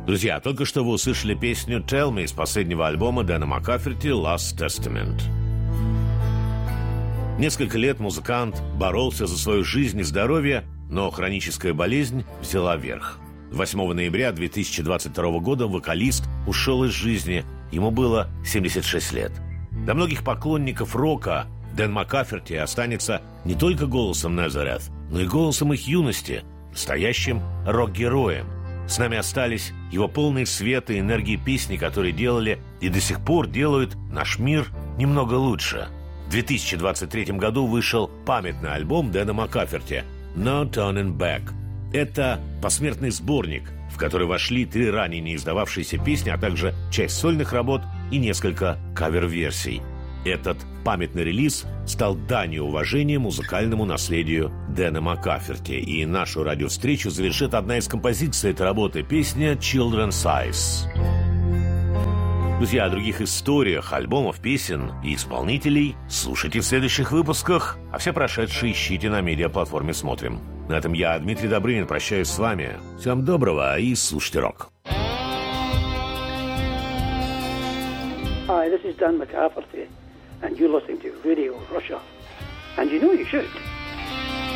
Друзья, только что вы услышали песню «Tell Me» из последнего альбома Дэна Маккаферти «Last Testament». Несколько лет музыкант боролся за свою жизнь и здоровье, но хроническая болезнь взяла верх. 8 ноября 2022 года вокалист ушел из жизни. Ему было 76 лет. Для многих поклонников рока Дэн Маккаферти останется не только голосом Назарeth, но и голосом их юности, настоящим рок-героем. С нами остались его полные света и энергии песни, которые делали и до сих пор делают наш мир немного лучше. В 2023 году вышел памятный альбом Дэна Маккаферти «No Turning Back». Это посмертный сборник, в который вошли 3 ранее не издававшиеся песни, а также часть сольных работ и несколько кавер-версий. Этот памятный релиз стал данью уважения музыкальному наследию Дэна Маккаферти. И нашу радиовстречу завершит одна из композиций этой работы – песня «Children's Eyes». Друзья, о других историях, альбомов, песен и исполнителей слушайте в следующих выпусках, а все прошедшие ищите на медиаплатформе «Смотрим». На этом я, Дмитрий Добрынин, прощаюсь с вами. Всем доброго и слушайте рок. Hi, this is Dan McCafferty, and you're listening to Radio Russia. And you know you should.